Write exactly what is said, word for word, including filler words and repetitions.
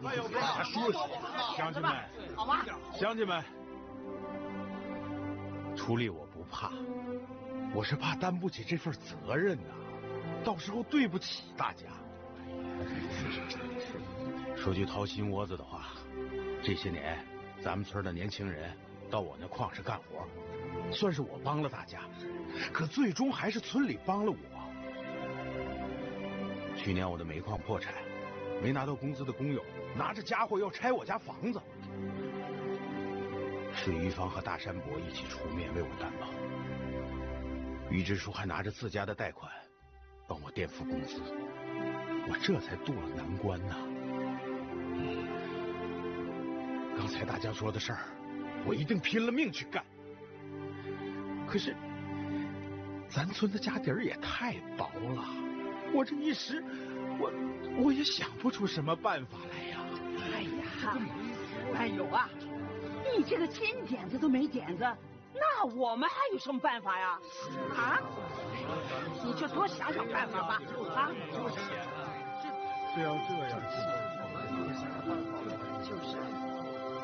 哎呦，爸， 说说，乡亲们， 好吗？ 乡亲们，出力我不怕，我是怕担不起这份责任呐、啊，到时候对不起大家。说句掏心窝子的话，这些年咱们村的年轻人到我那矿上干活，算是我帮了大家，可最终还是村里帮了我。去年我的煤矿破产，没拿到工资的工友拿着家伙要拆我家房子，水玉芳和大山伯一起出面为我担保，于支书还拿着自家的贷款帮我垫付工资，我这才渡了难关呐。刚才大家说的事儿，我一定拼了命去干。可是咱村的家底儿也太薄了，我这一时我我也想不出什么办法来呀。 哎呀，哎呦啊，你这个金点子都没点子，那我们还有什么办法呀？啊，你就多想想办法吧。啊， 这要这样， 就是。